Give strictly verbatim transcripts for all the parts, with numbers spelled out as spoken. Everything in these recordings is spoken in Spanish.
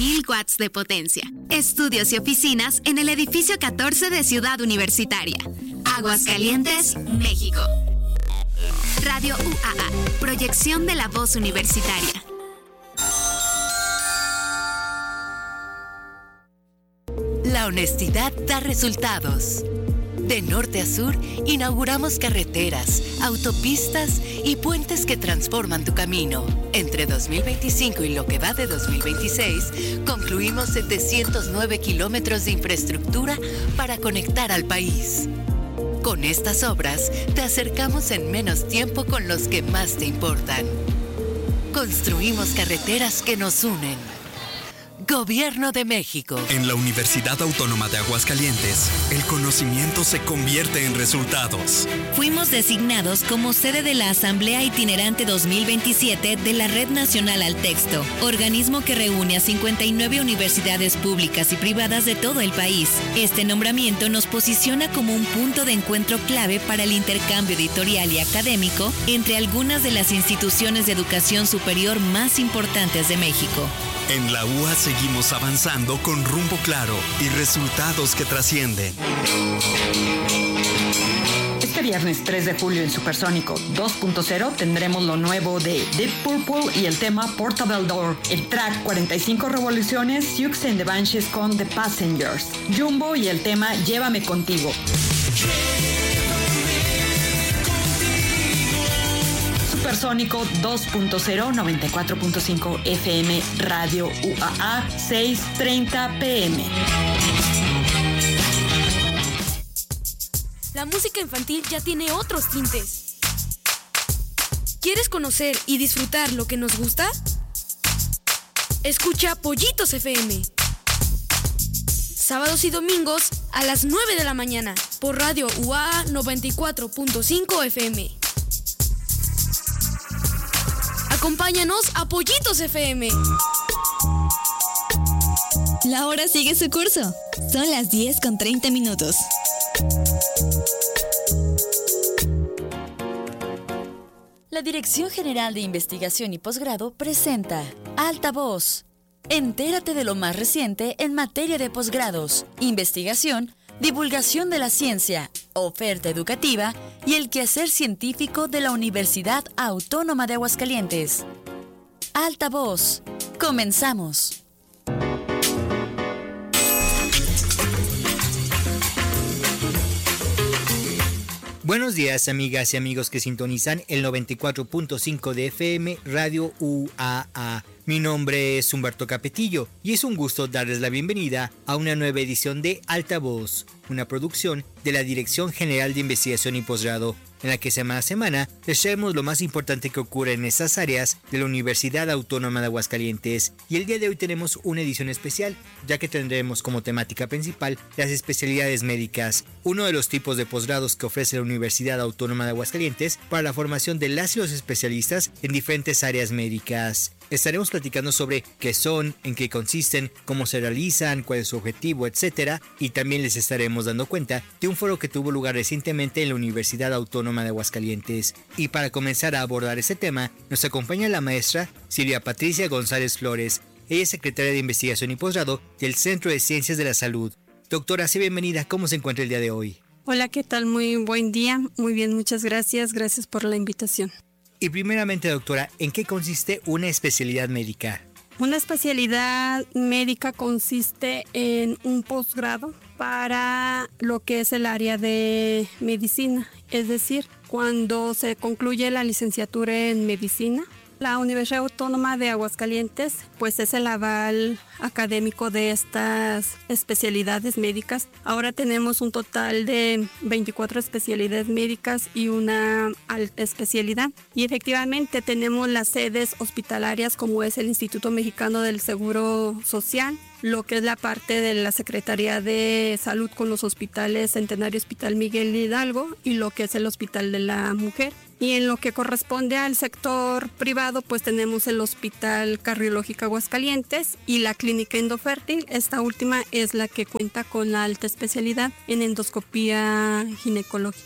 mil watts de potencia. Estudios y oficinas en el edificio catorce de Ciudad Universitaria. Aguascalientes, México. Radio U A A, proyección de la voz universitaria. La honestidad da resultados. De norte a sur, inauguramos carreteras, autopistas y puentes que transforman tu camino. Entre dos mil veinticinco y lo que va de dos mil veintiséis, concluimos setecientos nueve kilómetros de infraestructura para conectar al país. Con estas obras, te acercamos en menos tiempo con los que más te importan. Construimos carreteras que nos unen. Gobierno de México. En la Universidad Autónoma de Aguascalientes, el conocimiento se convierte en resultados. Fuimos designados como sede de la Asamblea Itinerante dos mil veintisiete de la Red Nacional al Texto, organismo que reúne a cincuenta y nueve universidades públicas y privadas de todo el país. Este nombramiento nos posiciona como un punto de encuentro clave para el intercambio editorial y académico entre algunas de las instituciones de educación superior más importantes de México. En la U A seguimos avanzando con rumbo claro y resultados que trascienden. Este viernes tres de julio en Supersónico dos punto cero tendremos lo nuevo de Deep Purple y el tema Portable Door. El track cuarenta y cinco revoluciones, Siouxsie and the Banshees con The Passengers. Jumbo y el tema Llévame Contigo. Supersónico dos punto cero, noventa y cuatro punto cinco F M, Radio U A A, seis treinta P M. La música infantil ya tiene otros tintes. ¿Quieres conocer y disfrutar lo que nos gusta? Escucha Pollitos F M. Sábados y domingos a las nueve de la mañana por Radio U A A noventa y cuatro punto cinco F M. Acompáñanos a Pollitos F M. La hora sigue su curso. Son las diez con treinta minutos. La Dirección General de Investigación y Posgrado presenta Altavoz. Entérate de lo más reciente en materia de posgrados, investigación, divulgación de la ciencia, oferta educativa y el quehacer científico de la Universidad Autónoma de Aguascalientes. Altavoz. Comenzamos. Buenos días, amigas y amigos que sintonizan el noventa y cuatro punto cinco de F M Radio U A A. Mi nombre es Humberto Capetillo y es un gusto darles la bienvenida a una nueva edición de Altavoz, una producción de la Dirección General de Investigación y Posgrado, en la que semana a semana les traemos lo más importante que ocurre en estas áreas de la Universidad Autónoma de Aguascalientes. Y el día de hoy tenemos una edición especial, ya que tendremos como temática principal las especialidades médicas, uno de los tipos de posgrados que ofrece la Universidad Autónoma de Aguascalientes para la formación de las y los especialistas en diferentes áreas médicas. Estaremos platicando sobre qué son, en qué consisten, cómo se realizan, cuál es su objetivo, etcétera. Y también les estaremos dando cuenta de un foro que tuvo lugar recientemente en la Universidad Autónoma de Aguascalientes. Y para comenzar a abordar este tema, nos acompaña la maestra Silvia Patricia González Flores. Ella es secretaria de Investigación y Posgrado del Centro de Ciencias de la Salud. Doctora, sea bienvenida. ¿Cómo se encuentra el día de hoy? Hola, ¿qué tal? Muy buen día. Muy bien, muchas gracias. Gracias por la invitación. Y primeramente, doctora, ¿en qué consiste una especialidad médica? Una especialidad médica consiste en un posgrado para lo que es el área de medicina. Es decir, cuando se concluye la licenciatura en medicina, la Universidad Autónoma de Aguascalientes pues es el aval académico de estas especialidades médicas. Ahora tenemos un total de veinticuatro especialidades médicas y una alta especialidad. Y efectivamente tenemos las sedes hospitalarias como es el Instituto Mexicano del Seguro Social, lo que es la parte de la Secretaría de Salud con los hospitales Centenario Hospital Miguel Hidalgo y lo que es el Hospital de la Mujer. Y en lo que corresponde al sector privado, pues tenemos el Hospital Cardiológico Aguascalientes y la Clínica Endofértil. Esta última es la que cuenta con la alta especialidad en endoscopía ginecológica.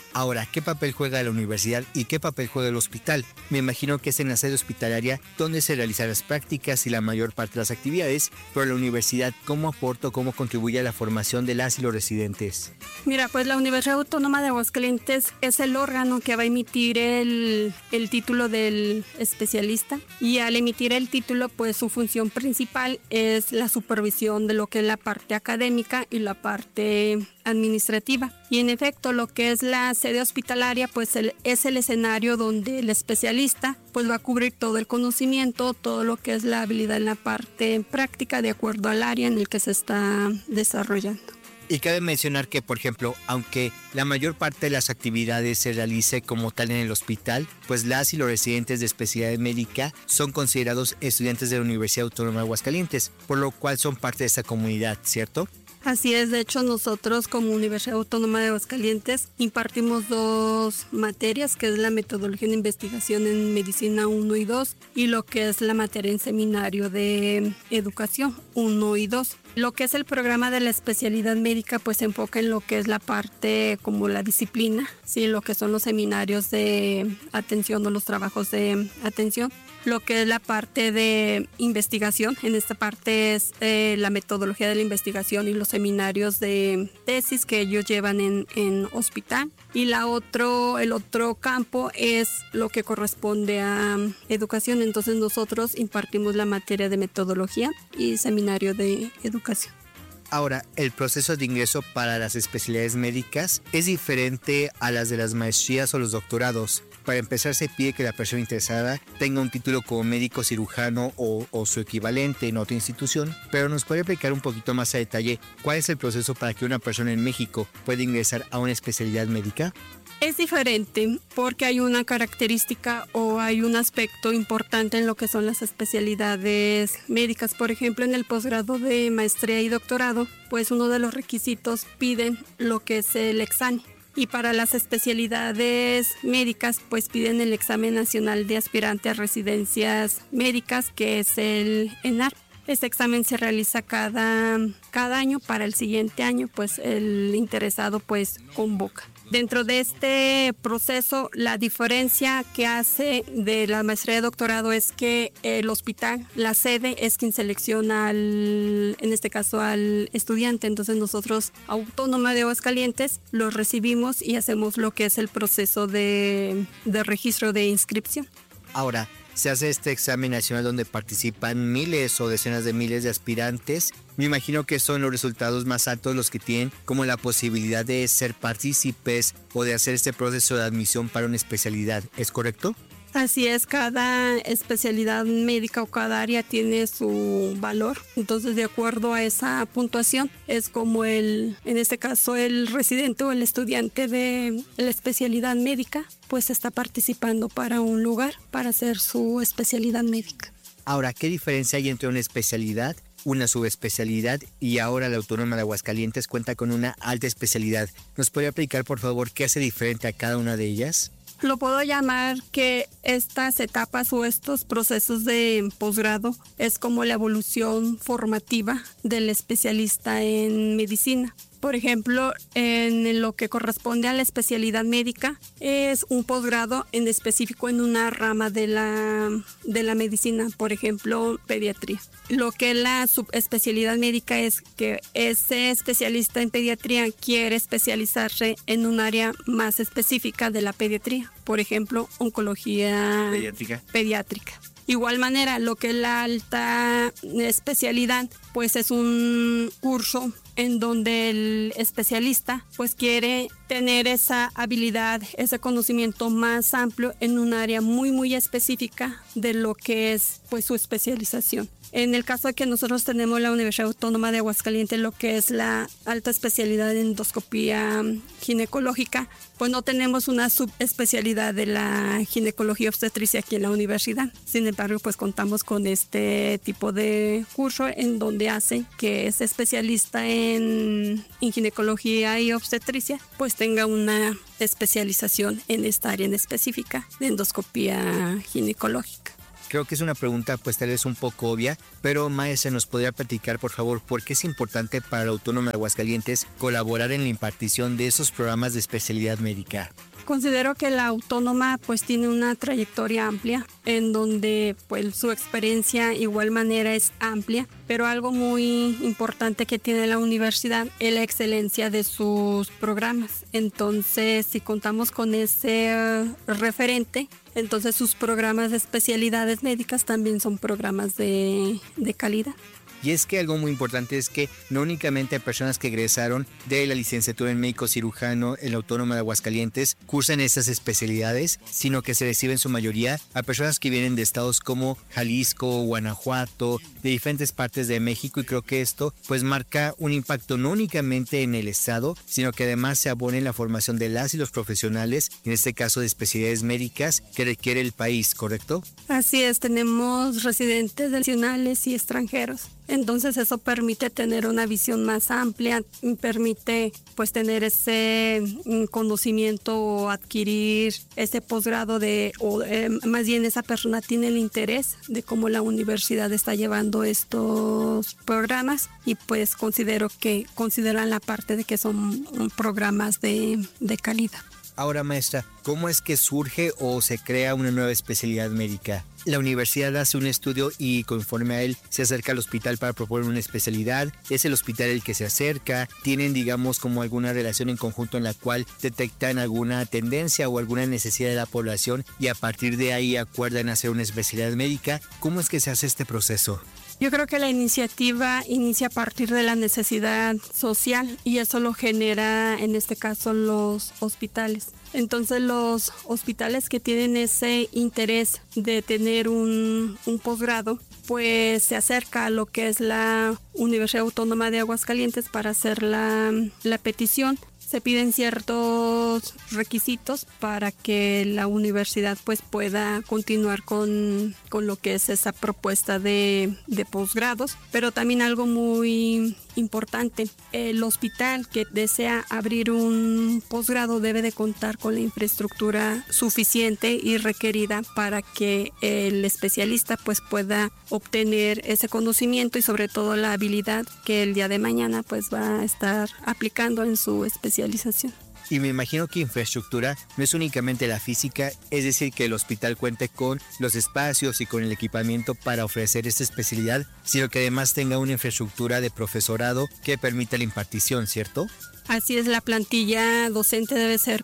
Ahora, ¿qué papel juega la universidad y qué papel juega el hospital? Me imagino que es en la sede hospitalaria donde se realizan las prácticas y la mayor parte de las actividades, pero la universidad, ¿cómo aporta o cómo contribuye a la formación de las y los residentes? Mira, pues la Universidad Autónoma de Aguascalientes es el órgano que va a emitir el, el título del especialista, y al emitir el título, pues su función principal es la supervisión de lo que es la parte académica y la parte administrativa. Y en efecto, lo que es la sede hospitalaria, pues el, es el escenario donde el especialista pues va a cubrir todo el conocimiento, todo lo que es la habilidad en la parte práctica de acuerdo al área en el que se está desarrollando. Y cabe mencionar que, por ejemplo, aunque la mayor parte de las actividades se realice como tal en el hospital, pues las y los residentes de especialidad médica son considerados estudiantes de la Universidad Autónoma de Aguascalientes, por lo cual son parte de esta comunidad, ¿cierto? Así es, de hecho nosotros como Universidad Autónoma de Aguascalientes impartimos dos materias, que es la metodología de investigación en medicina uno y dos y lo que es la materia en seminario de educación uno y dos. Lo que es el programa de la especialidad médica pues se enfoca en lo que es la parte como la disciplina, sí, lo que son los seminarios de atención o los trabajos de atención. Lo que es la parte de investigación, en esta parte es eh, la metodología de la investigación y los seminarios de tesis que ellos llevan en, en hospital. Y la otro, el otro campo es lo que corresponde a um, educación. Entonces nosotros impartimos la materia de metodología y seminario de educación. Ahora, el proceso de ingreso para las especialidades médicas es diferente a las de las maestrías o los doctorados. Para empezar, se pide que la persona interesada tenga un título como médico cirujano o, o su equivalente en otra institución, pero nos puede explicar un poquito más a detalle cuál es el proceso para que una persona en México pueda ingresar a una especialidad médica. Es diferente porque hay una característica o hay un aspecto importante en lo que son las especialidades médicas. Por ejemplo, en el posgrado de maestría y doctorado, pues uno de los requisitos piden lo que es el examen. Y para las especialidades médicas, pues piden el examen nacional de aspirante a residencias médicas, que es el ENAR. Este examen se realiza cada, cada año. Para el siguiente año, pues el interesado pues convoca. Dentro de este proceso, la diferencia que hace de la maestría de doctorado es que el hospital, la sede, es quien selecciona, al, en este caso, al estudiante. Entonces nosotros, Autónoma de Aguascalientes, los recibimos y hacemos lo que es el proceso de, de registro de inscripción. Ahora, se hace este examen nacional donde participan miles o decenas de miles de aspirantes. Me imagino que son los resultados más altos los que tienen como la posibilidad de ser partícipes o de hacer este proceso de admisión para una especialidad. ¿Es correcto? Así es, cada especialidad médica o cada área tiene su valor. Entonces, de acuerdo a esa puntuación, es como el, en este caso, el residente o el estudiante de la especialidad médica, pues está participando para un lugar, para hacer su especialidad médica. Ahora, ¿qué diferencia hay entre una especialidad, una subespecialidad y ahora la Autónoma de Aguascalientes cuenta con una alta especialidad? ¿Nos podría explicar, por favor, qué hace diferente a cada una de ellas? Lo puedo llamar que estas etapas o estos procesos de posgrado es como la evolución formativa del especialista en medicina. Por ejemplo, en lo que corresponde a la especialidad médica, es un posgrado en específico en una rama de la, de la medicina, por ejemplo, pediatría. Lo que es la subespecialidad médica es que ese especialista en pediatría quiere especializarse en un área más específica de la pediatría, por ejemplo, oncología pediátrica. pediátrica. Igual manera, lo que es la alta especialidad, pues es un curso en donde el especialista pues quiere tener esa habilidad, ese conocimiento más amplio en un área muy muy específica de lo que es pues su especialización. En el caso de que nosotros tenemos la Universidad Autónoma de Aguascalientes, lo que es la alta especialidad en endoscopía ginecológica, pues no tenemos una subespecialidad de la ginecología obstetricia aquí en la universidad. Sin embargo, pues contamos con este tipo de curso en donde hace que ese especialista en, en ginecología y obstetricia pues tenga una especialización en esta área en específica de endoscopía ginecológica. Creo que es una pregunta pues tal vez un poco obvia, pero maestra, ¿nos podría platicar por favor por qué es importante para la Autónoma de Aguascalientes colaborar en la impartición de esos programas de especialidad médica? Considero que la Autónoma pues tiene una trayectoria amplia en donde pues su experiencia igual manera es amplia, pero algo muy importante que tiene la universidad es la excelencia de sus programas. Entonces, si contamos con ese uh, referente, entonces sus programas de especialidades médicas también son programas de, de calidad. Y es que algo muy importante es que no únicamente hay personas que egresaron de la licenciatura en médico cirujano en la Autónoma de Aguascalientes cursan estas especialidades, sino que se reciben en su mayoría a personas que vienen de estados como Jalisco, Guanajuato, de diferentes partes de México, y creo que esto pues marca un impacto no únicamente en el estado, sino que además se abona en la formación de las y los profesionales, en este caso de especialidades médicas que requiere el país, ¿correcto? Así es, tenemos residentes nacionales y extranjeros. Entonces eso permite tener una visión más amplia, permite pues tener ese conocimiento o adquirir ese posgrado de, o eh, más bien esa persona tiene el interés de cómo la universidad está llevando estos programas, y pues considero que consideran la parte de que son programas de, de calidad. Ahora, maestra, ¿cómo es que surge o se crea una nueva especialidad médica? La universidad hace un estudio y conforme a él se acerca al hospital para proponer una especialidad. ¿Es el hospital el que se acerca? ¿Tienen, digamos, como alguna relación en conjunto en la cual detectan alguna tendencia o alguna necesidad de la población y a partir de ahí acuerdan hacer una especialidad médica? ¿Cómo es que se hace este proceso? Yo creo que la iniciativa inicia a partir de la necesidad social y eso lo genera en este caso los hospitales. Entonces los hospitales que tienen ese interés de tener un, un posgrado, pues se acerca a lo que es la Universidad Autónoma de Aguascalientes para hacer la, la petición. Se piden ciertos requisitos para que la universidad pues pueda continuar con, con lo que es esa propuesta de, de posgrados, pero también algo muy importante, el hospital que desea abrir un posgrado debe de contar con la infraestructura suficiente y requerida para que el especialista pues pueda obtener ese conocimiento y sobre todo la habilidad que el día de mañana pues va a estar aplicando en su especialización. Y me imagino que infraestructura no es únicamente la física, es decir, que el hospital cuente con los espacios y con el equipamiento para ofrecer esta especialidad, sino que además tenga una infraestructura de profesorado que permita la impartición, ¿cierto? Así es, la plantilla docente debe ser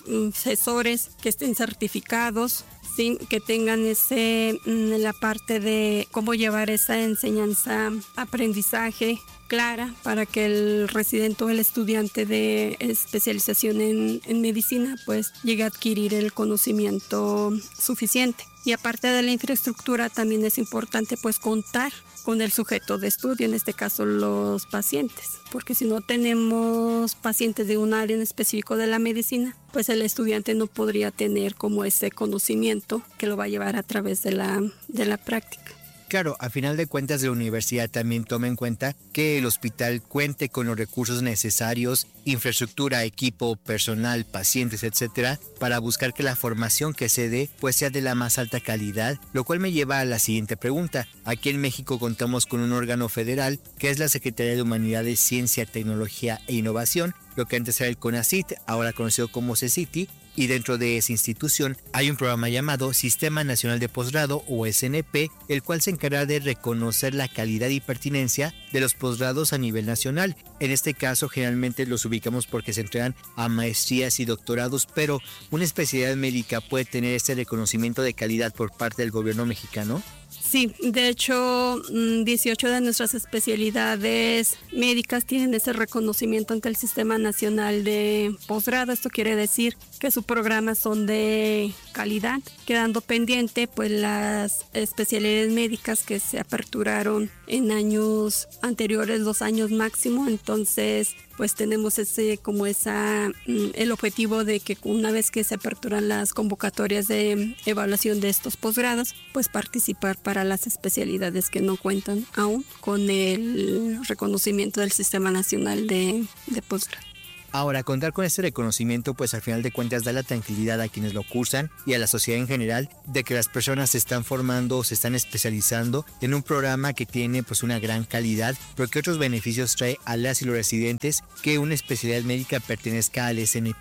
profesores que estén certificados, ¿sí? Que tengan ese, la parte de cómo llevar esa enseñanza, aprendizaje clara para que el residente o el estudiante de especialización en, en medicina pues llegue a adquirir el conocimiento suficiente. Y aparte de la infraestructura también es importante pues contar con el sujeto de estudio, en este caso los pacientes, porque si no tenemos pacientes de un área en específico de la medicina, pues el estudiante no podría tener como ese conocimiento que lo va a llevar a través de la, de la práctica. Claro, a final de cuentas la universidad también toma en cuenta que el hospital cuente con los recursos necesarios, infraestructura, equipo, personal, pacientes, etcétera, para buscar que la formación que se dé pues sea de la más alta calidad, lo cual me lleva a la siguiente pregunta. Aquí en México contamos con un órgano federal que es la Secretaría de Humanidades, Ciencia, Tecnología e Innovación, lo que antes era el CONACYT, ahora conocido como CECITI. Y dentro de esa institución hay un programa llamado Sistema Nacional de Posgrado o S N P, el cual se encarga de reconocer la calidad y pertinencia de los posgrados a nivel nacional. En este caso generalmente los ubicamos porque se entregan a maestrías y doctorados, pero ¿una especialidad médica puede tener este reconocimiento de calidad por parte del gobierno mexicano? Sí, de hecho, dieciocho de nuestras especialidades médicas tienen ese reconocimiento ante el Sistema Nacional de Posgrado. Esto quiere decir que sus programas son de calidad, quedando pendiente pues las especialidades médicas que se aperturaron en años anteriores, dos años máximo. Entonces, pues tenemos ese como esa el objetivo de que una vez que se aperturan las convocatorias de evaluación de estos posgrados, pues participar para las especialidades que no cuentan aún con el reconocimiento del Sistema Nacional de, de Posgrado. Ahora, contar con este reconocimiento pues al final de cuentas da la tranquilidad a quienes lo cursan y a la sociedad en general de que las personas se están formando o se están especializando en un programa que tiene pues una gran calidad, pero que otros beneficios trae a las y los residentes que una especialidad médica pertenezca al S N P.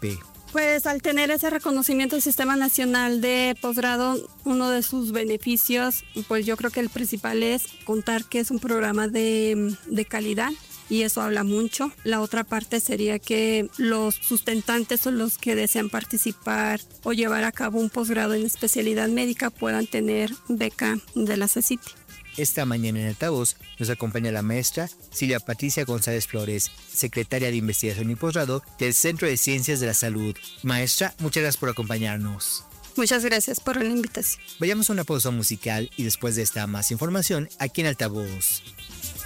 Pues al tener ese reconocimiento del Sistema Nacional de Posgrado, uno de sus beneficios, pues yo creo que el principal es contar que es un programa de, de calidad. Y eso habla mucho. La otra parte sería que los sustentantes o los que desean participar o llevar a cabo un posgrado en especialidad médica puedan tener beca de la CECITI. Esta mañana en Altavoz nos acompaña la maestra Silvia Patricia González Flores, secretaria de Investigación y Posgrado del Centro de Ciencias de la Salud. Maestra, muchas gracias por acompañarnos. Muchas gracias por la invitación. Vayamos a una pausa musical y después de esta más información aquí en Altavoz.